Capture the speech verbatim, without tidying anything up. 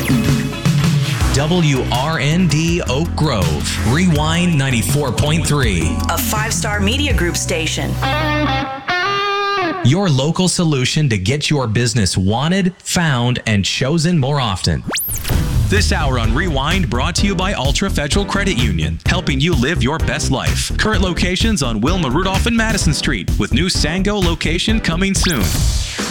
W R N D Oak Grove, Rewind ninety-four point three. A five-star media group station. Your local solution to get your business wanted, found, and chosen more often. This hour on Rewind brought to you by Ultra Federal Credit Union, helping you live your best life. Current locations on Wilma Rudolph and Madison Street, with new Sango location coming soon.